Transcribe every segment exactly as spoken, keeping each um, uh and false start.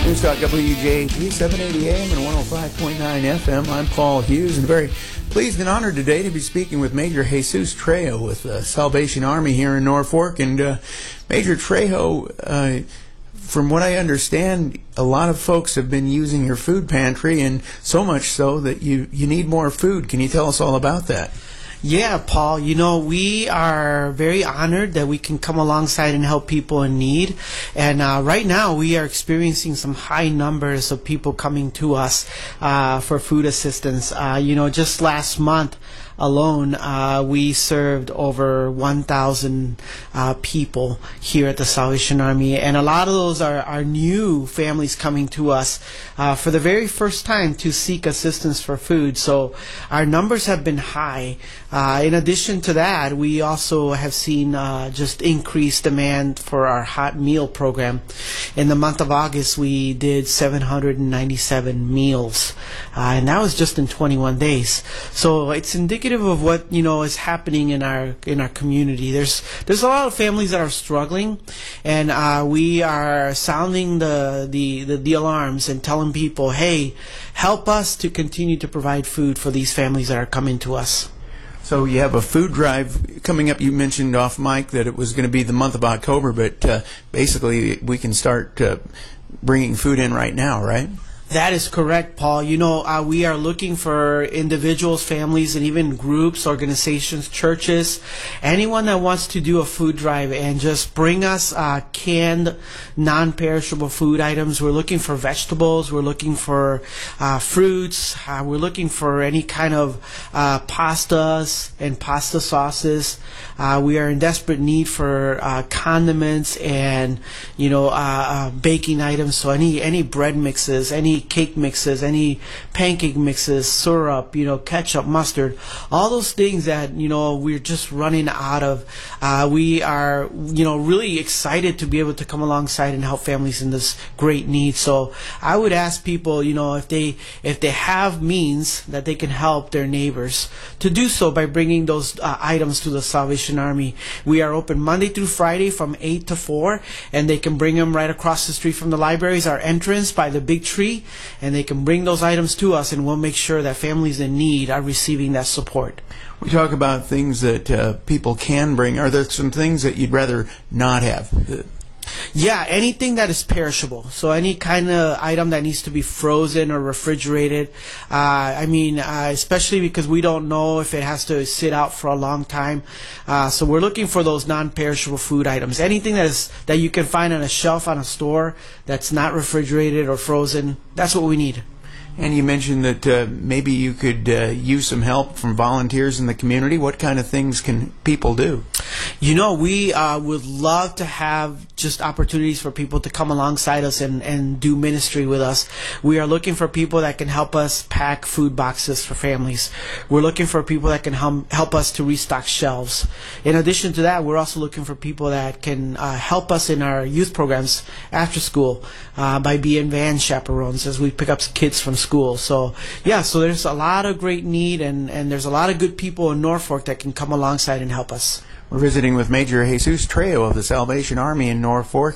News Talk W J P, seven eighty A M and one oh five point nine F M. I'm Paul Hughes, and very pleased and honored today to be speaking with Major Jesus Trejo with the Salvation Army here in Norfolk. And uh, Major Trejo, uh, from what I understand, a lot of folks have been using your food pantry, and so much so that you, you need more food. Can you tell us all about that? Yeah, Paul, you know, we are very honored that we can come alongside and help people in need. And uh, right now we are experiencing some high numbers of people coming to us uh, for food assistance. Uh, you know, just last month alone, uh, we served over one thousand uh, people here at the Salvation Army. And a lot of those are, are new families coming to us uh, for the very first time to seek assistance for food. So our numbers have been high. Uh, in addition to that, we also have seen uh, just increased demand for our hot meal program. In the month of August, we did seven hundred ninety-seven meals, uh, and that was just in twenty-one days. So it's indicative of what, you know, is happening in our in our community. There's there's a lot of families that are struggling, and uh, we are sounding the, the the the alarms and telling people, hey, help us to continue to provide food for these families that are coming to us. So you have a food drive coming up. You mentioned off mic that it was going to be the month of October, but uh, basically we can start uh, bringing food in right now, right? That is correct, Paul. You know, uh, we are looking for individuals, families, and even groups, organizations, churches, anyone that wants to do a food drive and just bring us uh, canned, non-perishable food items. We're looking for vegetables. We're looking for uh, fruits. Uh, we're looking for any kind of uh, pastas and pasta sauces. Uh, we are in desperate need for uh, condiments and, you know, uh, uh, baking items. So any any bread mixes, any cake mixes, any pancake mixes, syrup, you know, ketchup, mustard, all those things that, you know, we're just running out of. Uh, we are, you know, really excited to be able to come alongside and help families in this great need. So I would ask people, you know, if they if they have means that they can help their neighbors, to do so by bringing those uh, items to the Salvation Army. We are open Monday through Friday from eight to four, and they can bring them right across the street from the libraries, our entrance by the big tree, and they can bring those items to us, and we'll make sure that families in need are receiving that support. We talk about things that uh, people can bring. Are there some things that you'd rather not have? Yeah, anything that is perishable. So any kind of item that needs to be frozen or refrigerated. Uh, I mean, uh, especially because we don't know if it has to sit out for a long time. Uh, so we're looking for those non-perishable food items. Anything that is that you can find on a shelf on a store that's not refrigerated or frozen, that's what we need. And you mentioned that uh, maybe you could uh, use some help from volunteers in the community. What kind of things can people do? You know, we uh, would love to have just opportunities for people to come alongside us and, and do ministry with us. We are looking for people that can help us pack food boxes for families. We're looking for people that can hum, help us to restock shelves. In addition to that, we're also looking for people that can uh, help us in our youth programs after school uh, by being van chaperones as we pick up kids from school. So, yeah, so there's a lot of great need, and, and there's a lot of good people in Norfolk that can come alongside and help us. We're visiting with Major Jesus Trejo of the Salvation Army in Norfolk.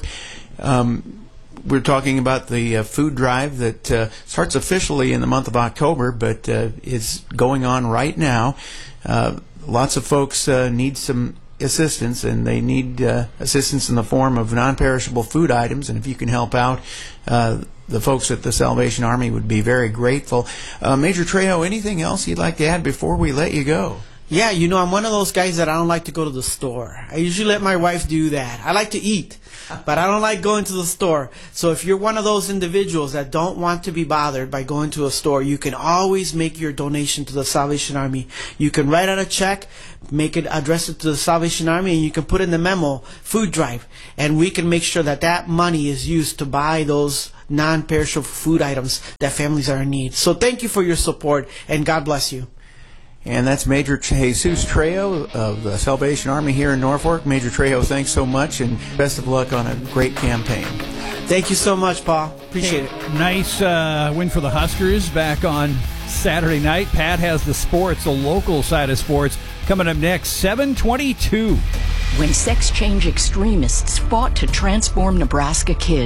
Um, we're talking about the uh, food drive that uh, starts officially in the month of October, but uh, is going on right now. Uh, lots of folks uh, need some assistance, and they need uh, assistance in the form of non-perishable food items, and if you can help out, uh, the folks at the Salvation Army would be very grateful. Uh, Major Trejo, anything else you'd like to add before we let you go? Yeah, you know, I'm one of those guys that I don't like to go to the store. I usually let my wife do that. I like to eat, but I don't like going to the store. So if you're one of those individuals that don't want to be bothered by going to a store, you can always make your donation to the Salvation Army. You can write out a check, make it, address it to the Salvation Army, and you can put in the memo, food drive, and we can make sure that that money is used to buy those non-perishable food items that families are in need. So thank you for your support, and God bless you. And that's Major Jesus Trejo of the Salvation Army here in Norfolk. Major Trejo, thanks so much, and best of luck on a great campaign. Thank you so much, Paul. Appreciate hey, it. Nice uh, win for the Huskers back on Saturday night. Pat has the sports, the local side of sports, coming up next, seven twenty-two. When sex change extremists fought to transform Nebraska kids,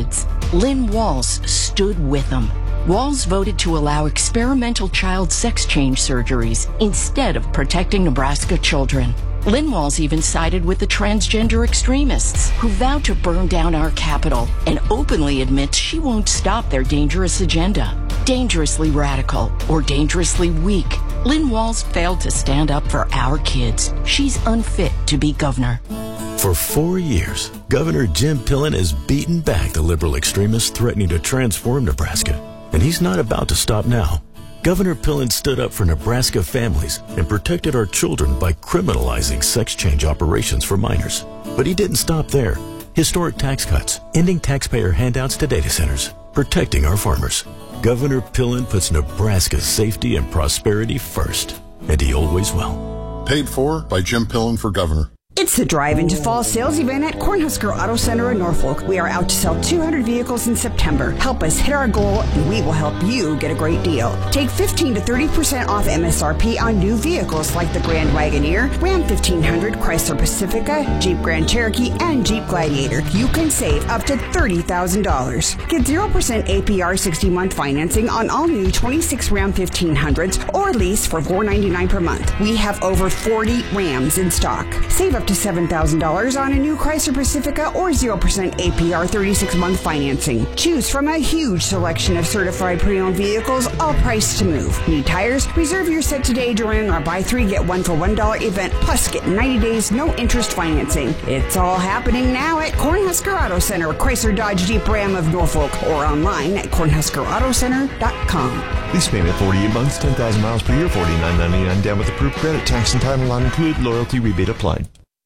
Lynn Walls stood with them. Walls voted to allow experimental child sex change surgeries instead of protecting Nebraska children. Lynn Walls even sided with the transgender extremists who vowed to burn down our capital and openly admits she won't stop their dangerous agenda. Dangerously radical or dangerously weak, Lynn Walls failed to stand up for our kids. She's unfit to be governor. For four years, Governor Jim Pillen has beaten back the liberal extremists threatening to transform Nebraska. And he's not about to stop now. Governor Pillen stood up for Nebraska families and protected our children by criminalizing sex change operations for minors. But he didn't stop there. Historic tax cuts, ending taxpayer handouts to data centers, protecting our farmers. Governor Pillen puts Nebraska's safety and prosperity first, and he always will. Paid for by Jim Pillen for governor. It's the Drive into Fall sales event at Cornhusker Auto Center in Norfolk. We are out to sell two hundred vehicles in September. Help us hit our goal, and we will help you get a great deal. Take fifteen to thirty percent off M S R P on new vehicles like the Grand Wagoneer, Ram fifteen hundred, Chrysler Pacifica, Jeep Grand Cherokee, and Jeep Gladiator. You can save up to thirty thousand dollars. Get zero percent A P R sixty-month financing on all new twenty-six Ram fifteen hundreds or lease for four hundred ninety-nine dollars per month. We have over forty Rams in stock. Save up to seven thousand dollars on a new Chrysler Pacifica or zero percent A P R thirty-six month financing. Choose from a huge selection of certified pre-owned vehicles, all priced to move. Need tires? Reserve your set today during our buy three, get one for one dollar event, plus get ninety days, no interest financing. It's all happening now at Cornhusker Auto Center, Chrysler Dodge Jeep Ram of Norfolk, or online at cornhusker auto center dot com. Lease payment forty-eight months, ten thousand miles per year, forty-nine ninety-nine down with approved credit. Tax and title not included. Loyalty rebate applied.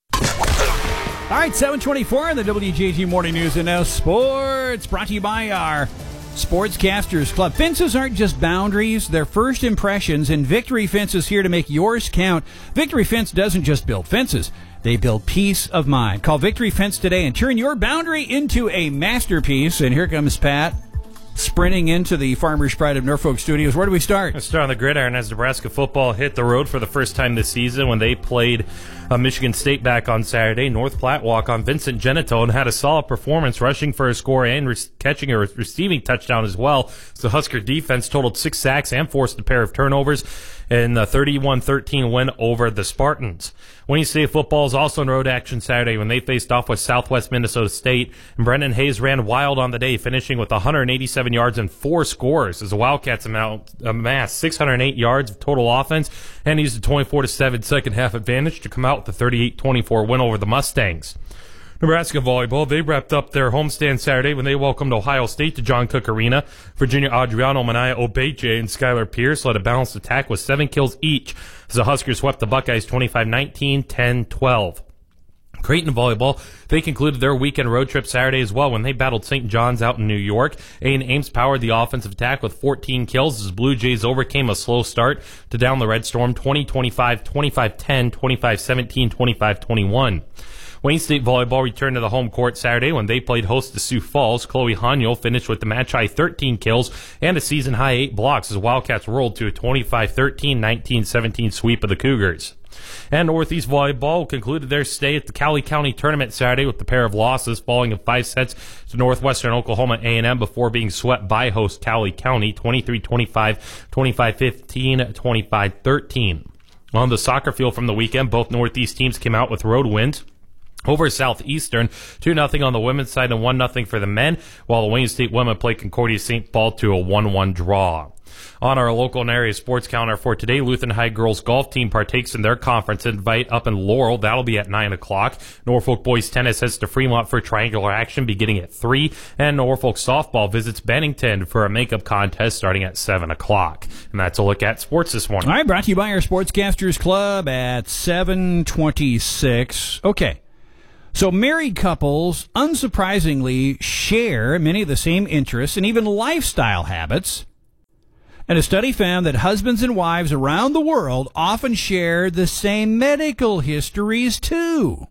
All right, seven twenty-four in the W J G Morning News and Now Sports, brought to you by our Sportscasters Club. Fences aren't just boundaries, they're first impressions, and Victory Fence is here to make yours count. Victory Fence doesn't just build fences, they build peace of mind. Call Victory Fence today and turn your boundary into a masterpiece. And here comes Pat, sprinting into the Farmers Pride of Norfolk studios. Where do we start? Let's start on the gridiron as Nebraska football hit the road for the first time this season when they played uh, Michigan State back on Saturday. North Platte walk-on Vincent Genito had a solid performance, rushing for a score and re- catching a re- receiving touchdown as well. So Husker defense totaled six sacks and forced a pair of turnovers in the thirty-one thirteen win over the Spartans. Wayne State football is also in road action Saturday when they faced off with Southwest Minnesota State, and Brendan Hayes ran wild on the day, finishing with one hundred eighty-seven yards and four scores as the Wildcats amount, amassed six hundred eight yards of total offense and used a twenty-four to seven second half advantage to come out with a thirty-eight twenty-four win over the Mustangs. Nebraska volleyball, they wrapped up their homestand Saturday when they welcomed Ohio State to John Cook Arena. Virginia Adriano, Manaya Obeche, and Skylar Pierce led a balanced attack with seven kills each as the Huskers swept the Buckeyes twenty-five nineteen, ten twelve. Creighton volleyball, they concluded their weekend road trip Saturday as well when they battled Saint John's out in New York. A and Ames powered the offensive attack with fourteen kills as Blue Jays overcame a slow start to down the Red Storm twenty twenty-five, twenty-five ten, twenty-five seventeen, twenty-five twenty-one. Wayne State volleyball returned to the home court Saturday when they played host to Sioux Falls. Chloe Haniel finished with the match-high thirteen kills and a season-high eight blocks as Wildcats rolled to a twenty-five thirteen, nineteen seventeen sweep of the Cougars. And Northeast Volleyball concluded their stay at the Cowley County Tournament Saturday with the pair of losses, falling in five sets to Northwestern Oklahoma A and M before being swept by host Cowley County twenty-three twenty-five, twenty-five fifteen, twenty-five thirteen. On the soccer field from the weekend, both Northeast teams came out with road wins over Southeastern, two nothing on the women's side and one nothing for the men, while the Wayne State women played Concordia Saint Paul to a one one draw. On our local and area sports calendar for today, Lutheran High girls golf team partakes in their conference invite up in Laurel. That'll be at nine o'clock. Norfolk boys tennis heads to Fremont for triangular action beginning at three. And Norfolk softball visits Bennington for a makeup contest starting at seven o'clock. And that's a look at sports this morning. All right, brought to you by our Sportscasters Club at seven twenty-six. Okay. So married couples, unsurprisingly, share many of the same interests and even lifestyle habits. And a study found that husbands and wives around the world often share the same medical histories, too.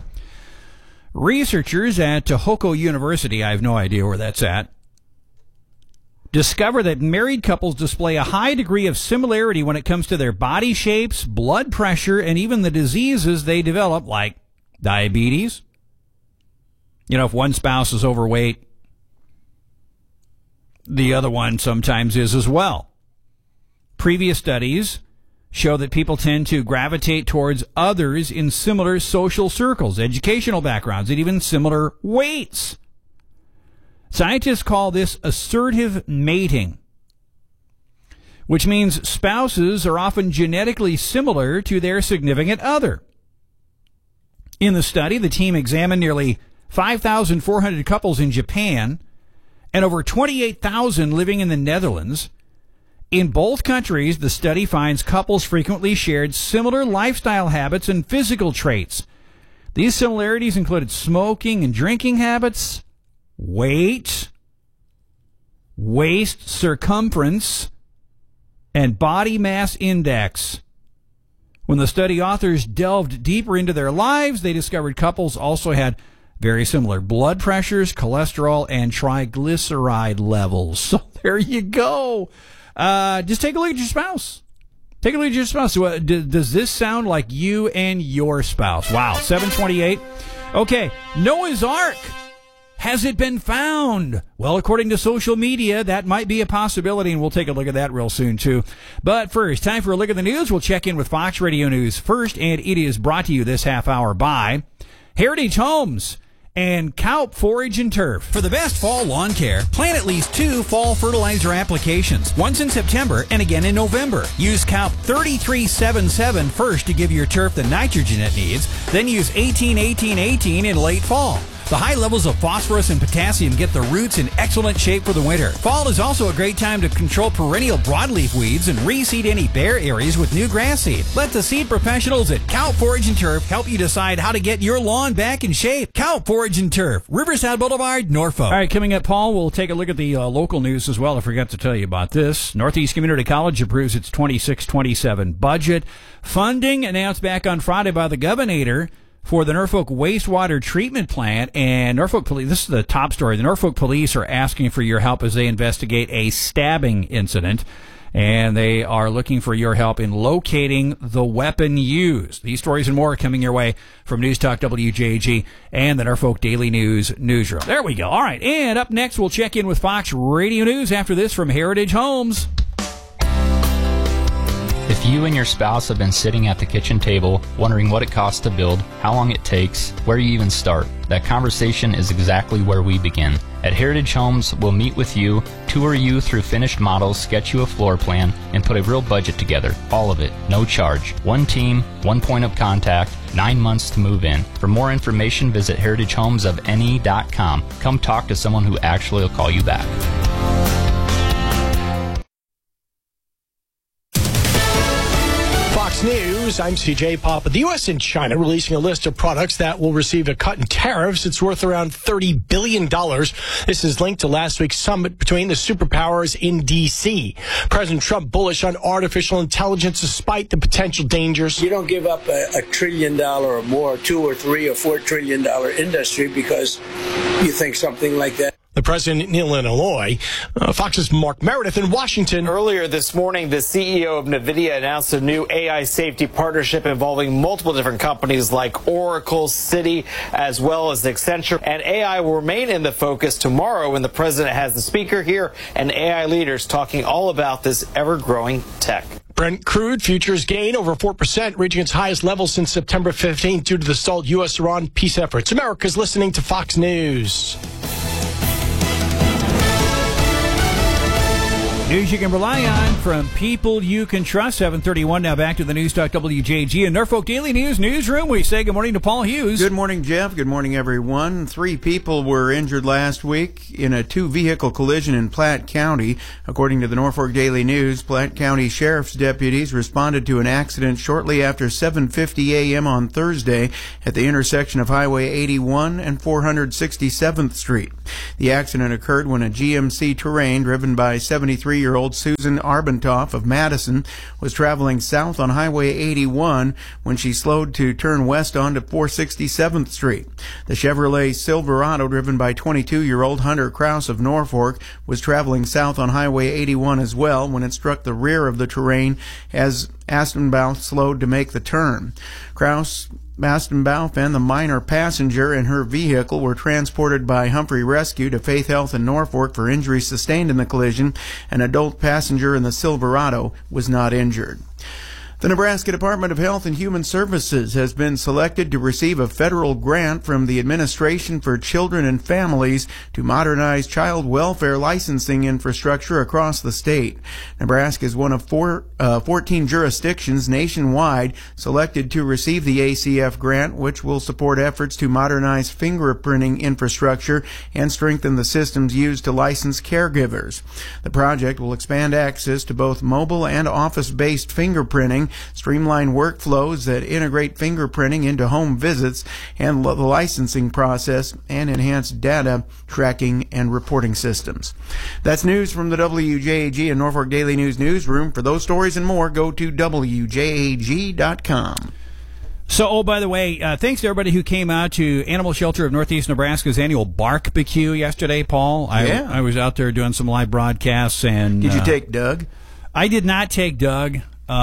Researchers at Tohoku University, I have no idea where that's at, discover that married couples display a high degree of similarity when it comes to their body shapes, blood pressure, and even the diseases they develop, like diabetes. You know, if one spouse is overweight, the other one sometimes is as well. Previous studies show that people tend to gravitate towards others in similar social circles, educational backgrounds, and even similar weights. Scientists call this assertive mating, which means spouses are often genetically similar to their significant other. In the study, the team examined nearly five thousand four hundred couples in Japan and over twenty-eight thousand living in the Netherlands. In both countries, the study finds couples frequently shared similar lifestyle habits and physical traits. These similarities included smoking and drinking habits, weight, waist circumference, and body mass index. When the study authors delved deeper into their lives, they discovered couples also had very similar blood pressures, cholesterol, and triglyceride levels. So there you go. Uh, just take a look at your spouse. Take a look at your spouse. Uh, d- does this sound like you and your spouse? Wow, seven twenty-eight. Okay, Noah's Ark. Has it been found? Well, according to social media, that might be a possibility, and we'll take a look at that real soon, too. But first, time for a look at the news. We'll check in with Fox Radio News first, and it is brought to you this half hour by Heritage Homes and Kaup Forage and Turf. For the best fall lawn care, plant at least two fall fertilizer applications, once in September and again in November. Use Kaup thirty-three seventy-seven first to give your turf the nitrogen it needs, then use eighteen eighteen eighteen in late fall. The high levels of phosphorus and potassium get the roots in excellent shape for the winter. Fall is also a great time to control perennial broadleaf weeds and reseed any bare areas with new grass seed. Let the seed professionals at Kaup Forage and Turf help you decide how to get your lawn back in shape. Kaup Forage and Turf, Riverside Boulevard, Norfolk. All right, coming up, Paul, we'll take a look at the uh, local news as well. I forgot to tell you about this. Northeast Community College approves its twenty-six twenty-seven budget. Funding announced back on Friday by the governor for the Norfolk wastewater treatment plant, and Norfolk Police, this is the top story, the Norfolk Police are asking for your help as they investigate a stabbing incident, and they are looking for your help in locating the weapon used. These stories and more are coming your way from News Talk W J G and the Norfolk Daily News newsroom. There we go. All right, and up next, we'll check in with Fox Radio News after this from Heritage Homes. If you and your spouse have been sitting at the kitchen table wondering what it costs to build, how long it takes, where you even start, that conversation is exactly where we begin. At Heritage Homes, we'll meet with you, tour you through finished models, sketch you a floor plan, and put a real budget together. All of it, no charge. One team, one point of contact, nine months to move in. For more information, visit heritage homes of n e dot com. Come talk to someone who actually will call you back. News, I'm C J Papa. The U S and China releasing a list of products that will receive a cut in tariffs. It's worth around thirty billion dollars. This is linked to last week's summit between the superpowers in D C. President Trump bullish on artificial intelligence despite the potential dangers. You don't give up a, a trillion dollar or more, two or three or four trillion dollar industry because you think something like that. The president in Illinois. Uh, Fox's Mark Meredith in Washington. Earlier this morning, the C E O of NVIDIA announced a new A I safety partnership involving multiple different companies like Oracle, Citi, as well as Accenture. And A I will remain in the focus tomorrow when the president has the speaker here and A I leaders talking all about this ever-growing tech. Brent crude futures gain over four percent, reaching its highest level since September fifteenth due to the stalled U S Iran peace efforts. America's listening to Fox News. News you can rely on from people you can trust. seven thirty-one now, back to the News Talk W J G and Norfolk Daily News newsroom. We say good morning to Paul Hughes. Good morning, Jeff. Good morning, everyone. Three people were injured last week in a two-vehicle collision in Platte County. According to the Norfolk Daily News, Platte County Sheriff's deputies responded to an accident shortly after seven fifty a.m. on Thursday at the intersection of Highway eighty-one and four hundred sixty-seventh Street. The accident occurred when a G M C Terrain driven by seventy-three-year-old Susan Arbentoff of Madison was traveling south on Highway eighty-one when she slowed to turn west onto four sixty-seventh Street. The Chevrolet Silverado driven by twenty-two-year-old Hunter Kraus of Norfolk was traveling south on Highway eighty-one as well when it struck the rear of the Terrain as Aspenbouth slowed to make the turn. Kraus Baston Balfen, the minor passenger and her vehicle were transported by Humphrey Rescue to Faith Health in Norfolk for injuries sustained in the collision. An adult passenger in the Silverado was not injured. The Nebraska Department of Health and Human Services has been selected to receive a federal grant from the Administration for Children and Families to modernize child welfare licensing infrastructure across the state. Nebraska is one of four, uh, fourteen jurisdictions nationwide selected to receive the A C F grant, which will support efforts to modernize fingerprinting infrastructure and strengthen the systems used to license caregivers. The project will expand access to both mobile and office-based fingerprinting, streamline workflows that integrate fingerprinting into home visits and the licensing process, and enhance data tracking and reporting systems. That's news from the W J A G and Norfolk Daily News newsroom. For those stories and more, go to W J A G dot com. So, oh, by the way, uh, thanks to everybody who came out to Animal Shelter of Northeast Nebraska's annual Bark-B-Q yesterday, Paul. I, yeah. I was out there doing some live broadcasts. And Did you uh, take Doug? I did not take Doug.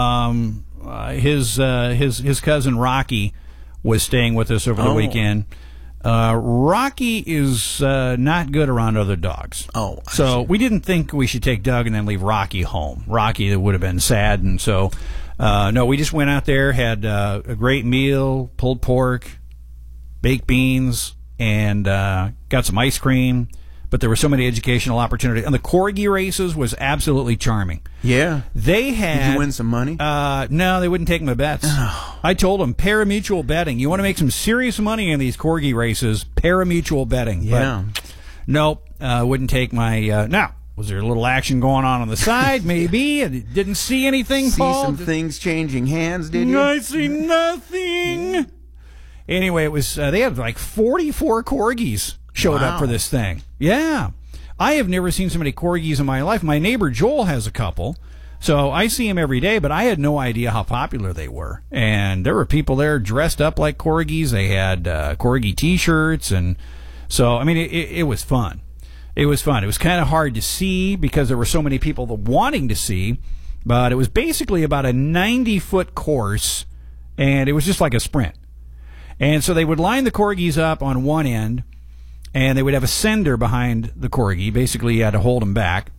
Um, uh, his uh, his his cousin Rocky was staying with us over the Oh. weekend. Uh, Rocky is uh, not good around other dogs. Oh, I so see. we didn't think we should take Doug and then leave Rocky home. Rocky would have been sad, and so uh, no, we just went out there, had uh, a great meal, pulled pork, baked beans, and uh, got some ice cream. But there were so many educational opportunities. And the corgi races was absolutely charming. Yeah. They had... Did you win some money? Uh, no, they wouldn't take my bets. Oh. I told them, parimutuel betting. You want to make some serious money in these corgi races, parimutuel betting. Yeah. But nope, uh, wouldn't take my... Uh, now, was there a little action going on on the side? Maybe. I didn't see anything, See Paul. some things changing hands, did you? I see nothing. Anyway, it was... Uh, they had like forty-four corgis showed Wow. up for this thing. Yeah. I have never seen so many corgis in my life. My neighbor Joel has a couple, so I see him every day, but I had no idea how popular they were. And there were people there dressed up like corgis. They had uh, corgi T-shirts, and so, I mean, it, it, it was fun. It was fun. It was kind of hard to see because there were so many people that wanting to see, but it was basically about a ninety-foot course, and it was just like a sprint. And so they would line the corgis up on one end, and they would have a sender behind the corgi. Basically, you had to hold them back.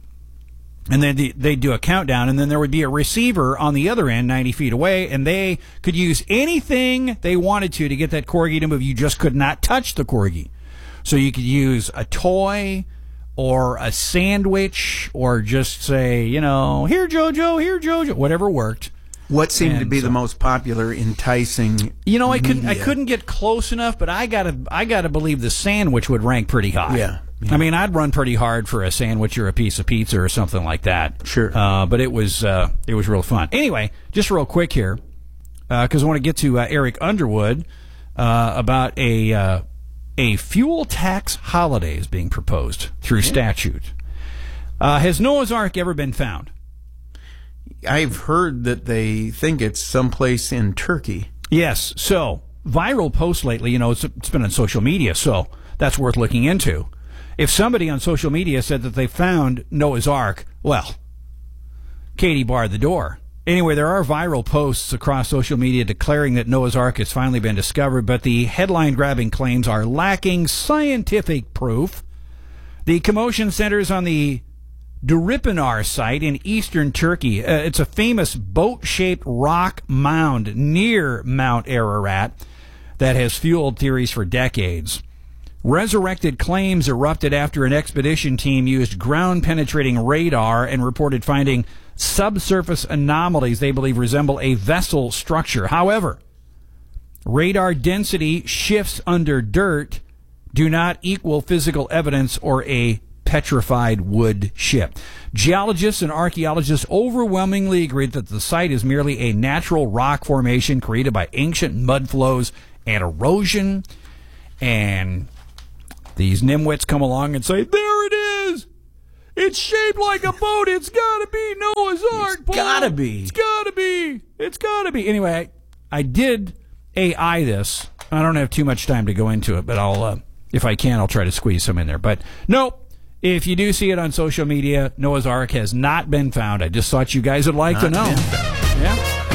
And then they'd do a countdown, and then there would be a receiver on the other end, ninety feet away, and they could use anything they wanted to to get that corgi to move. You just could not touch the corgi. So you could use a toy or a sandwich or just say, you know, here, Jojo, here, Jojo, whatever worked. What seemed to And be so- the most popular, enticing? You know, I couldn't. I media? couldn't get close enough, but I gotta. I gotta believe the sandwich would rank pretty high. Yeah, I mean, I'd run pretty hard for a sandwich or a piece of pizza or something like that. Sure. Uh, but it was. Uh, it was real fun. Anyway, just real quick here, because I want to get to uh, Eric Underwood uh, about a uh, a fuel tax holiday is being proposed through statute. Uh, has Noah's Ark ever been found? I've heard that they think it's someplace in Turkey. Yes. So, viral posts lately, you know, it's, it's been on social media, so that's worth looking into. If somebody on social media said that they found Noah's Ark, well, Katie barred the door. Anyway, there are viral posts across social media declaring that Noah's Ark has finally been discovered, but the headline-grabbing claims are lacking scientific proof. The commotion centers on the Duripinar site in eastern Turkey. Uh, it's a famous boat-shaped rock mound near Mount Ararat that has fueled theories for decades. Resurrected claims erupted after an expedition team used ground-penetrating radar and reported finding subsurface anomalies they believe resemble a vessel structure. However, radar density shifts under dirt do not equal physical evidence or a petrified wood ship. Geologists and archaeologists overwhelmingly agree that the site is merely a natural rock formation created by ancient mud flows and erosion. And these nimwits come along and say, there it is! It's shaped like a boat! It's gotta be Noah's Ark! Paul. gotta be. It's gotta be! It's gotta be! Anyway, I, I did A I this. I don't have too much time to go into it, but I'll, uh, if I can, I'll try to squeeze some in there. But nope. If you do see it on social media, Noah's Ark has not been found. I just thought you guys would like Not to know. been found. Yeah.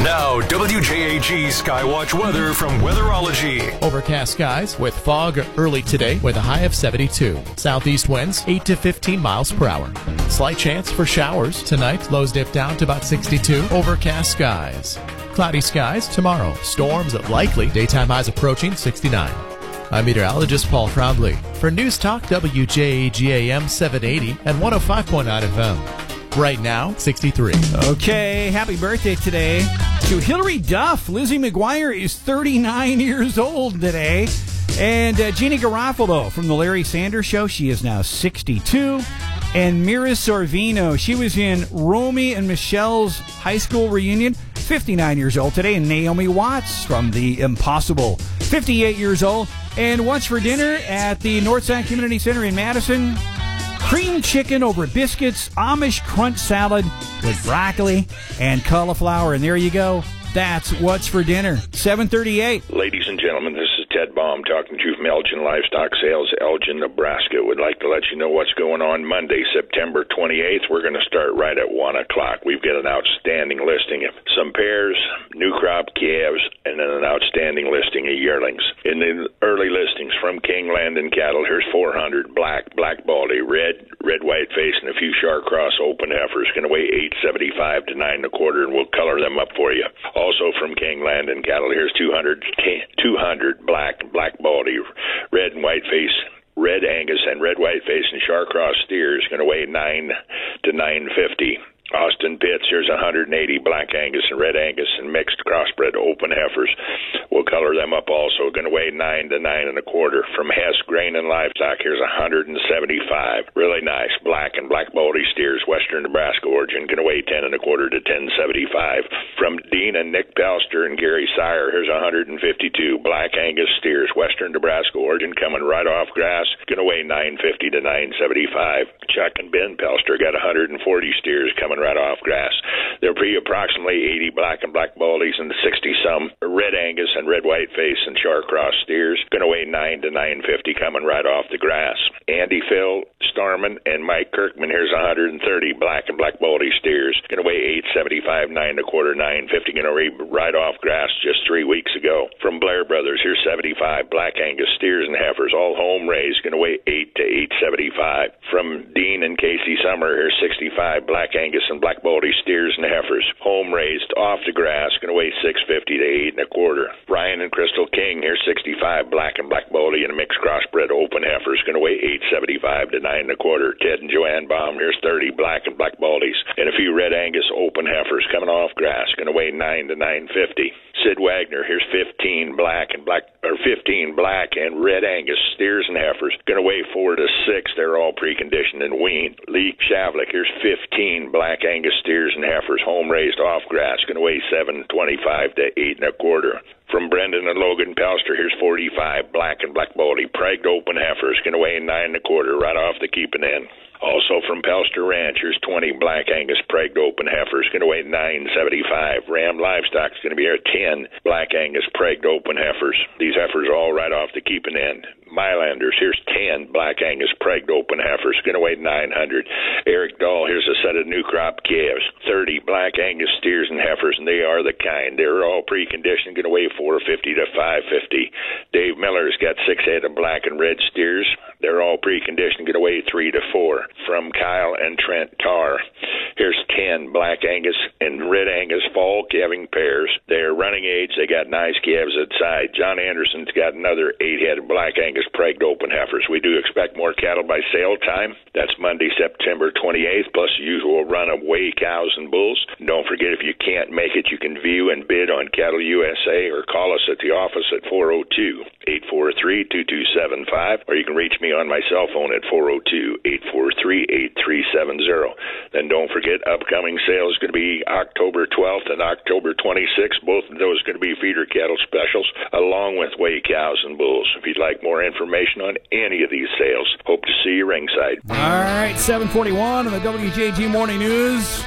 Now, W J A G Skywatch weather from Weatherology. Overcast skies with fog early today with a high of seventy-two. Southeast winds eight to fifteen miles per hour. Slight chance for showers tonight. Lows dip down to about sixty-two. Overcast skies. Cloudy skies tomorrow. Storms likely. Daytime highs approaching sixty-nine. I'm meteorologist Paul Trombley for News Talk W J A G A M seven eighty and one oh five point nine F M. Right now, sixty-three. Okay, happy birthday today to Hillary Duff. Lizzie McGuire is thirty-nine years old today. And uh, Jeannie Garofalo from the Larry Sanders Show, she is now sixty-two. And Mira Sorvino, she was in Romy and Michelle's high school reunion, fifty-nine years old today. And Naomi Watts from The Impossible, fifty-eight years old. And what's for dinner at the Northside Community Center in Madison? Cream chicken over biscuits, Amish crunch salad with broccoli and cauliflower. And there you go. That's what's for dinner. seven thirty-eight. Ladies and gentlemen, this is Ted Baum talking to you from Elgin Livestock Sales, Elgin, Nebraska. Would like to let you know what's going on Monday, September twenty-eighth. We're going to start right at one o'clock. We've got an outstanding listing of some pairs, new crop calves, and then an outstanding listing of yearlings. In the early listings from King Land and Cattle, here's four hundred black, black baldy, red, red white face, and a few Shark Cross open heifers. Going to weigh eight seventy-five to nine and a quarter, and we'll color them up for you. Also from King Land and Cattle, here's two hundred, two hundred black, black baldy, red and white face, red Angus and red white face and Shark Cross steers. Going to weigh nine to nine fifty. Austin Pitts, here's one hundred eighty black Angus and red Angus and mixed crossbred open heifers. We'll color them up also. Going to weigh nine to nine and a quarter. From Hess Grain and Livestock, here's one hundred seventy-five. Really nice black and black baldy steers, western Nebraska origin. Going to weigh ten and a quarter to ten seventy-five. From Dean and Nick Palster and Gary Sire, here's one hundred fifty-two black Angus steers, western Nebraska origin, coming right off grass. Going to weigh nine fifty to nine seventy-five. Chuck and Ben Palster got one hundred forty steers coming right off grass. There'll be approximately eighty black and black baldies and sixty some red Angus and red white face and Shark Cross steers. Going to weigh nine to nine fifty coming right off the grass. Andy Phil Starman and Mike Kirkman, here's one hundred thirty black and black baldy steers. Going to weigh eight seventy-five, nine and a quarter, nine fifty. Going to weigh right off grass just three weeks ago. From Blair Brothers, here's seventy-five black Angus steers and heifers, all home raised. Going to weigh eight to eight seventy-five. From Dean and Casey Summer, here's sixty-five black Angus and black baldy steers and heifers, home raised off the grass. Going to weigh six fifty to eight and a quarter. Brian and Crystal King, here's sixty-five black and black baldy and a mixed crossbred open heifers. Going to weigh eight seventy-five to nine and a quarter. Ted and Joanne Baum, here's thirty black and black baldies and a few red Angus open heifers coming off grass. Going to weigh nine to nine fifty. Sid Wagner, here's fifteen black and black or fifteen black and red Angus steers and heifers. Going to weigh four to six. They're all preconditioned and weaned. Lee Shavlik, here's fifteen black Angus steers and heifers, home raised off grass. Going to weigh seven twenty-five to eight and a quarter. From Brendan and Logan Palster, here's forty-five black and black baldy pregged open heifers. Going to weigh nine and a quarter right off the keeping end. Also from Palster Ranch, here's twenty black Angus pregged open heifers. Going to weigh nine seventy-five. Ram Livestock is going to be here ten black Angus pregged open heifers. These heifers are all right off the keeping end. Mylanders, here's ten black Angus pregged open heifers. Going to weigh nine hundred. Eric Dahl, here's a set of new crop calves. thirty black Angus steers and heifers, and they are the kind. They're all preconditioned. Going to weigh four fifty to five fifty. Dave Miller's got six head of black and red steers. They're all preconditioned. Going to weigh three to four. From Kyle and Trent Tarr, here's ten black Angus and red Angus fall calving pairs. They're running age. They got nice calves outside. John Anderson's got another eight head of black Angus pregged open heifers. We do expect more cattle by sale time. That's Monday, September twenty-eighth, plus the usual run of weigh cows and bulls. And don't forget, if you can't make it, you can view and bid on Cattle U S A or call us at the office at four oh two, eight four three, two two seven five, or you can reach me on my cell phone at four oh two, eight four three, eight three seven zero. Then don't forget, upcoming sale is going to be October twelfth and October twenty-sixth. Both of those are going to be feeder cattle specials, along with weigh cows and bulls. If you'd like more information on any of these sales, hope to see you ringside. All right, seven forty-one on the W J G Morning News.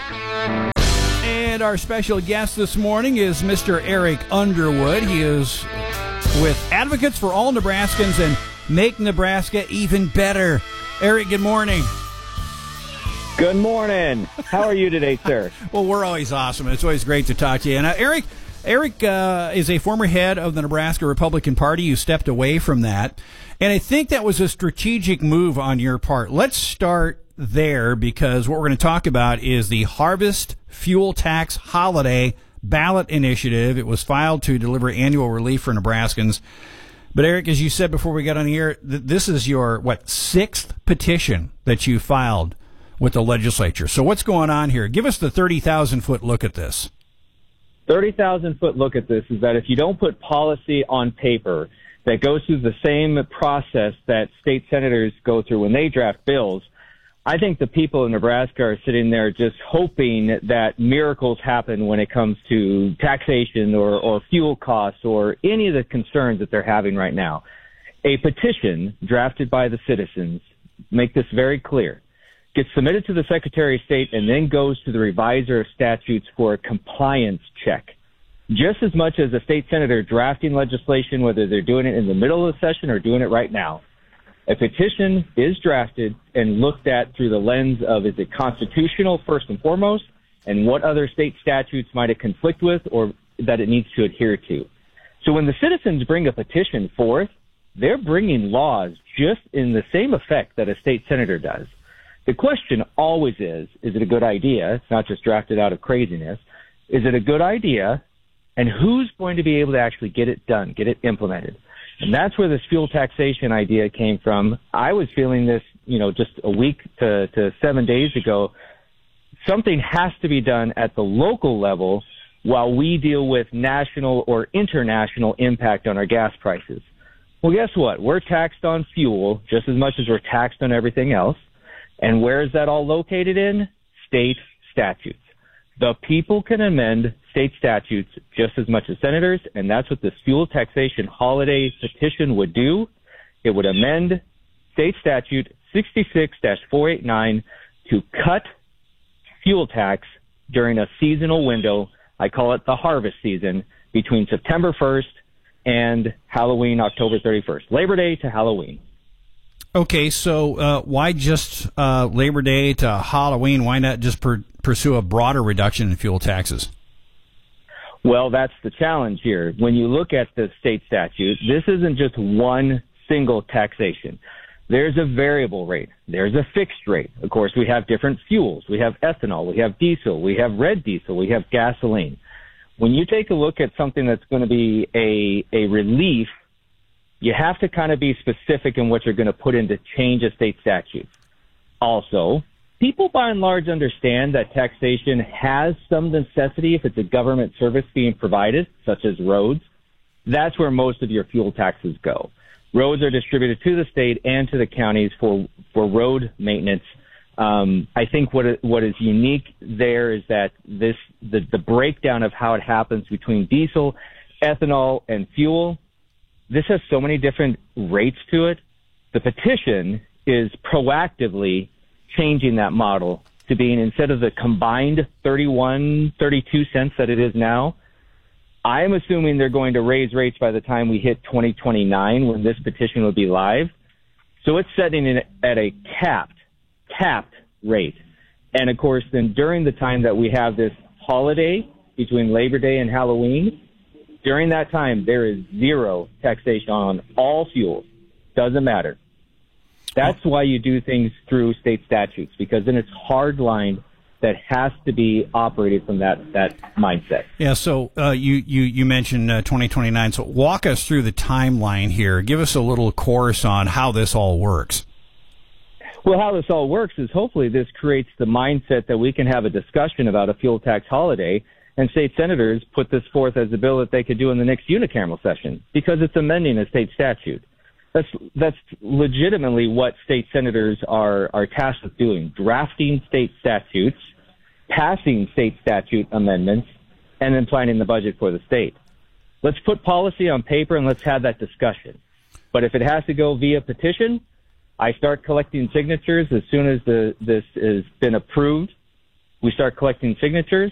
And our special guest this morning is Mister Eric Underwood. He is with Advocates for All Nebraskans and Make Nebraska Even Better. Eric, good morning. Good morning. How are you today, sir? Well, we're always awesome. It's always great to talk to you. And uh, Eric, Eric uh, is a former head of the Nebraska Republican Party. You stepped away from that. And I think that was a strategic move on your part. Let's start there, because what we're going to talk about is the Harvest Fuel Tax Holiday Ballot Initiative. It was filed to deliver annual relief for Nebraskans. But, Eric, as you said before we got on the air, th- this is your, what, sixth petition that you filed with the legislature. So what's going on here? Give us the thirty thousand foot look at this. thirty thousand foot look at this is that if you don't put policy on paper that goes through the same process that state senators go through when they draft bills, I think the people in Nebraska are sitting there just hoping that miracles happen when it comes to taxation or, or fuel costs or any of the concerns that they're having right now. A petition drafted by the citizens, make this very clear, gets submitted to the Secretary of State and then goes to the reviser of statutes for a compliance check. Just as much as a state senator drafting legislation, whether they're doing it in the middle of the session or doing it right now. A petition is drafted and looked at through the lens of, is it constitutional first and foremost, and what other state statutes might it conflict with or that it needs to adhere to. So when the citizens bring a petition forth, they're bringing laws just in the same effect that a state senator does. The question always is, is it a good idea? It's not just drafted out of craziness. Is it a good idea? And who's going to be able to actually get it done, get it implemented? And that's where this fuel taxation idea came from. I was feeling this, you know, just a week to, to seven days ago. Something has to be done at the local level while we deal with national or international impact on our gas prices. Well, guess what? We're taxed on fuel just as much as we're taxed on everything else. And where is that all located in? State statutes. The people can amend state statutes just as much as senators, and that's what this fuel taxation holiday petition would do. It would amend state statute sixty-six dash four eighty-nine to cut fuel tax during a seasonal window. I call it the harvest season, between September first and Halloween, October thirty-first. Labor Day to Halloween. Okay, so uh, why just uh, Labor Day to Halloween? Why not just per- pursue a broader reduction in fuel taxes? Well, that's the challenge here. When you look at the state statute, this isn't just one single taxation. There's a variable rate. There's a fixed rate. Of course, we have different fuels. We have ethanol. We have diesel. We have red diesel. We have gasoline. When you take a look at something that's going to be a, a relief, you have to kind of be specific in what you're going to put in to change a state statute. Also, people by and large understand that taxation has some necessity if it's a government service being provided, such as roads. That's where most of your fuel taxes go. Roads are distributed to the state and to the counties for, for road maintenance. Um, I think what what is unique there is that this the, the breakdown of how it happens between diesel, ethanol, and fuel. This has so many different rates to it. The petition is proactively changing that model to being, instead of the combined thirty-one, thirty-two cents that it is now, I am assuming they're going to raise rates by the time we hit twenty twenty-nine when this petition will be live. So it's setting it at a capped, capped rate. And of course, then during the time that we have this holiday between Labor Day and Halloween, during that time, there is zero taxation on all fuels. Doesn't matter. That's why you do things through state statutes, because then it's hard line that has to be operated from that, that mindset. Yeah, so uh, you, you, you mentioned uh, twenty twenty-nine. So walk us through the timeline here. Give us a little course on how this all works. Well, how this all works is hopefully this creates the mindset that we can have a discussion about a fuel tax holiday, and state senators put this forth as a bill that they could do in the next unicameral session because it's amending a state statute. That's that's legitimately what state senators are, are tasked with doing, drafting state statutes, passing state statute amendments, and then planning the budget for the state. Let's put policy on paper and let's have that discussion. But if it has to go via petition, I start collecting signatures as soon as the this has been approved. We start collecting signatures.